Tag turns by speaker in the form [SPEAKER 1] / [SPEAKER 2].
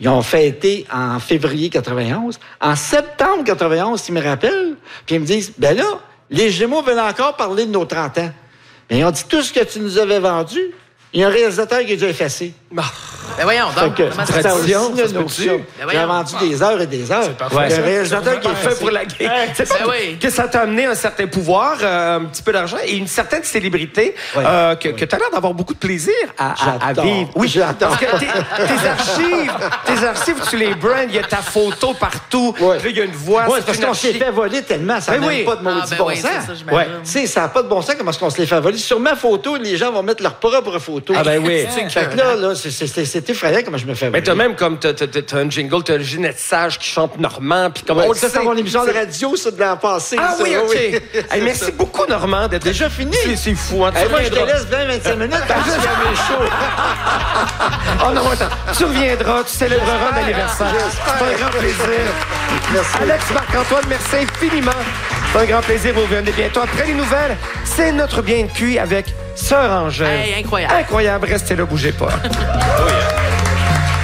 [SPEAKER 1] Ils ont fêté en février 91. En septembre 91, ils me rappellent, puis ils me disent, ben là, les Gémeaux veulent encore parler de nos 30 ans. Mais ils ont dit, tout ce que tu nous avais vendu, il y a un réalisateur qui a déjà effacé.
[SPEAKER 2] Ben voyons, donc,
[SPEAKER 1] tradition, j'ai vendu des heures et des heures.
[SPEAKER 3] Ouais.
[SPEAKER 1] Un réalisateur qui est
[SPEAKER 3] fait pour la game. C'est pas que ça t'a amené un certain pouvoir, un petit peu d'argent et une certaine célébrité que tu as l'air d'avoir beaucoup de plaisir à vivre.
[SPEAKER 1] Oui, j'adore.
[SPEAKER 3] Parce que tes archives, tu les brands, il y a ta photo partout, là, il y a une voix.
[SPEAKER 1] Oui, parce qu'on s'est fait voler tellement, ça n'a même pas de maudit bon sens. Tu sais, ça n'a pas de bon sens comment est-ce qu'on se les fait voler. Sur ma photo, les gens vont mettre leur propre photo.
[SPEAKER 3] Ah ben oui.
[SPEAKER 1] Fait que là, c'est effrayant comment je me fais voler.
[SPEAKER 3] Mais t'as même comme, t'as un jingle, t'as Ginette Sage qui chante Normand, puis comme
[SPEAKER 1] on le sait, c'est mon émission de radio, ça, de l'an passé.
[SPEAKER 3] Ah oui, OK. Hey, merci beaucoup, Normand, d'être
[SPEAKER 1] déjà fini.
[SPEAKER 3] C'est fou, hein.
[SPEAKER 1] Moi, je te laisse 20-25 minutes parce que c'est mes shows.
[SPEAKER 3] Oh non, attends. Tu reviendras, tu célébreras un anniversaire. C'est un grand plaisir.
[SPEAKER 1] Merci.
[SPEAKER 3] Alex Marc-Antoine, merci infiniment. C'est un grand plaisir. Vous revenez bientôt. Après les nouvelles, c'est notre bien de cuit avec Sœur Angèle.
[SPEAKER 2] Hey, incroyable.
[SPEAKER 3] Incroyable. Restez là, bougez pas.
[SPEAKER 4] Oh yeah.